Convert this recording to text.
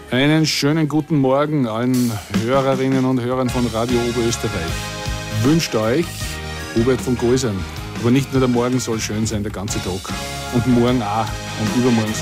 Einen schönen guten Morgen allen Hörerinnen und Hörern von Radio Oberösterreich. Wünscht euch Hubert von Goisern. Aber nicht nur der Morgen soll schön sein, der ganze Tag. Und morgen auch und übermorgen